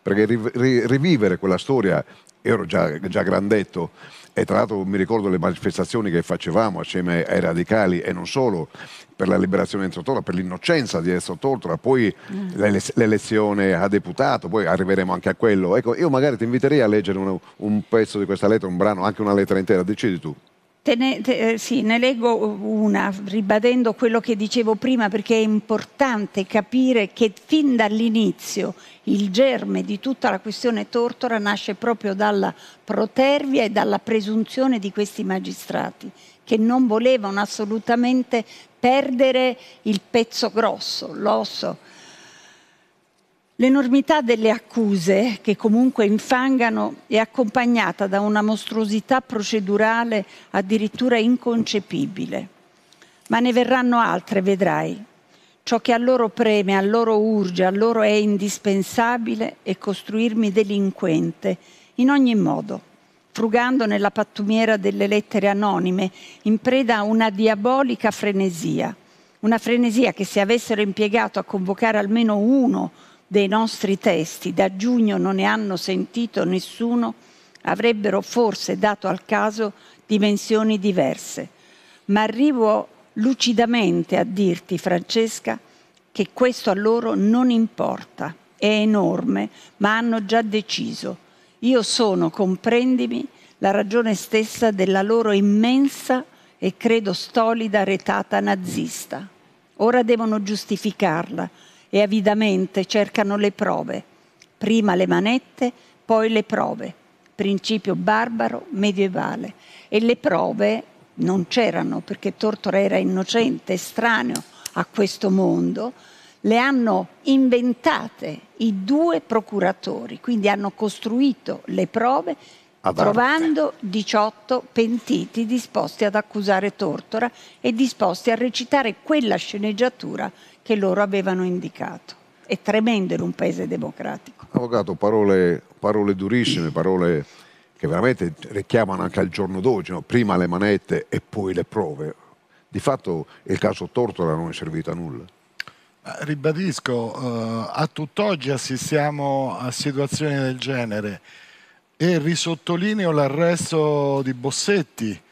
perché rivivere quella storia, ero già grandetto, e tra l'altro mi ricordo le manifestazioni che facevamo assieme ai radicali e non solo, per la liberazione di Enzo Tortora, per l'innocenza di Enzo Tortora, poi l'elezione a deputato, poi arriveremo anche a quello. Ecco, io magari ti inviterei a leggere un pezzo di questa lettera, un brano, anche una lettera intera, decidi tu. Sì, ne leggo una, ribadendo quello che dicevo prima, perché è importante capire che fin dall'inizio il germe di tutta la questione Tortora nasce proprio dalla protervia e dalla presunzione di questi magistrati, che non volevano assolutamente perdere il pezzo grosso, l'osso. L'enormità delle accuse, che comunque infangano, è accompagnata da una mostruosità procedurale addirittura inconcepibile. Ma ne verranno altre, vedrai. Ciò che a loro preme, a loro urge, a loro è indispensabile è costruirmi delinquente, in ogni modo, frugando nella pattumiera delle lettere anonime, in preda a una diabolica frenesia. Una frenesia che, se avessero impiegato a convocare almeno uno dei nostri testi, da giugno non ne hanno sentito nessuno, avrebbero forse dato al caso dimensioni diverse. Ma arrivo lucidamente a dirti, Francesca, che questo a loro non importa, è enorme, ma hanno già deciso. Io sono, comprendimi, la ragione stessa della loro immensa e credo stolida retata nazista. Ora devono giustificarla, e avidamente cercano le prove, prima le manette, poi le prove, principio barbaro, medievale. E le prove non c'erano, perché Tortora era innocente, estraneo a questo mondo, le hanno inventate i due procuratori, quindi hanno costruito le prove trovando 18 pentiti disposti ad accusare Tortora e disposti a recitare quella sceneggiatura che loro avevano indicato. È tremendo in un paese democratico. Avvocato, parole durissime, parole che veramente richiamano anche al giorno d'oggi, no? Prima le manette e poi le prove. Di fatto il caso Tortora non è servito a nulla. Ribadisco, a tutt'oggi assistiamo a situazioni del genere e risottolineo l'arresto di Bossetti,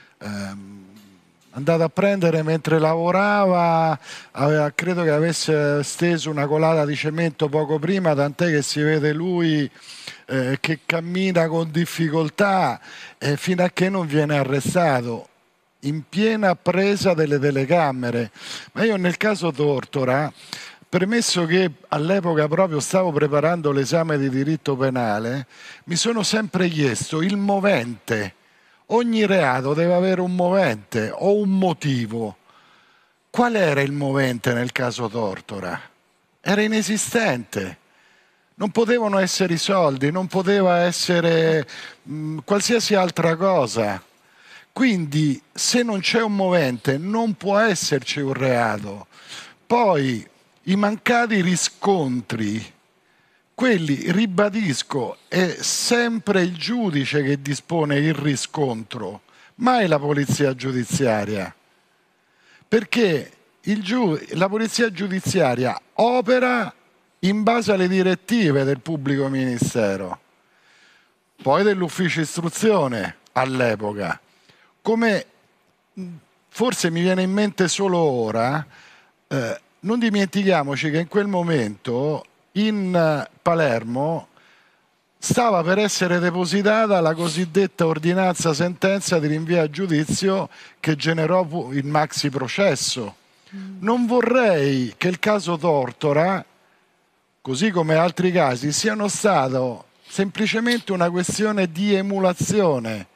andato a prendere mentre lavorava, credo che avesse steso una colata di cemento poco prima, tant'è che si vede lui che cammina con difficoltà fino a che non viene arrestato, in piena presa delle telecamere. Ma io nel caso Tortora, premesso che all'epoca proprio stavo preparando l'esame di diritto penale, mi sono sempre chiesto il movente. Ogni reato deve avere un movente o un motivo. Qual era il movente nel caso Tortora? Era inesistente. Non potevano essere i soldi, non poteva essere qualsiasi altra cosa. Quindi se non c'è un movente non può esserci un reato. Poi i mancati riscontri, quelli, ribadisco, è sempre il giudice che dispone il riscontro, mai la polizia giudiziaria. Perché la polizia giudiziaria opera in base alle direttive del pubblico ministero, poi dell'ufficio istruzione all'epoca. Come forse mi viene in mente solo ora, non dimentichiamoci che in quel momento in Palermo stava per essere depositata la cosiddetta ordinanza sentenza di rinvio a giudizio che generò il maxi processo. Non vorrei che il caso Tortora, così come altri casi, siano stato semplicemente una questione di emulazione,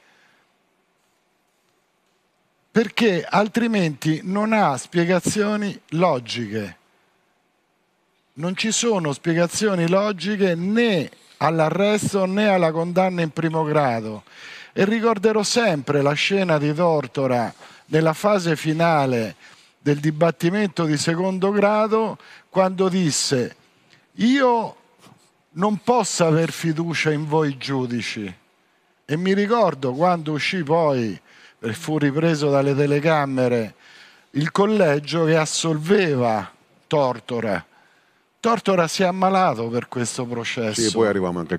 perché altrimenti non ha spiegazioni logiche. Non ci sono spiegazioni logiche né all'arresto né alla condanna in primo grado. E ricorderò sempre la scena di Tortora nella fase finale del dibattimento di secondo grado, quando disse: io non posso aver fiducia in voi giudici. E mi ricordo quando uscì poi, fu ripreso dalle telecamere, il collegio che assolveva Tortora, Tortora si è ammalato per questo processo. Sì, poi arriviamo anche